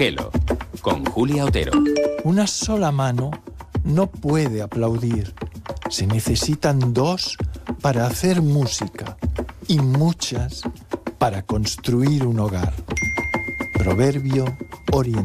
Gelo, con Julia Otero. Una sola mano no puede aplaudir. Se necesitan dos para hacer música y muchas para construir un hogar. Proverbio oriental.